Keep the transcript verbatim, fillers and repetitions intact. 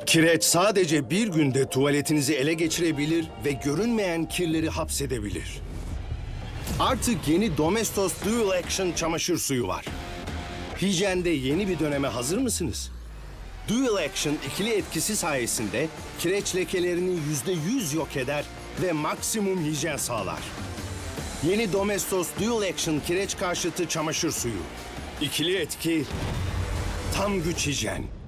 Kireç sadece bir günde tuvaletinizi ele geçirebilir ve görünmeyen kirleri hapsedebilir. Artık yeni Domestos Dual Action çamaşır suyu var. Hijyende yeni bir döneme hazır mısınız? Dual Action ikili etkisi sayesinde kireç lekelerini yüzde yüz yok eder ve maksimum hijyen sağlar. Yeni Domestos Dual Action kireç karşıtı çamaşır suyu. İkili etki, tam güç hijyen.